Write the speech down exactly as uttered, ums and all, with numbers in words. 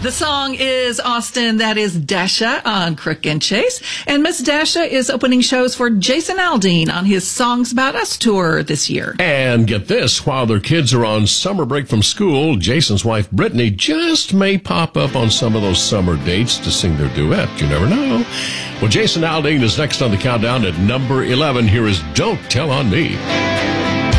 The song is Austin. That is Dasha on Crook and Chase. And Miss Dasha is opening shows for Jason Aldean on his Songs About Us tour this year. And get this, while their kids are on summer break from school, Jason's wife, Brittany, just may pop up on some of those summer dates to sing their duet. You never know. Well, Jason Aldean is next on the countdown at number eleven. Here is Don't Tell on Me.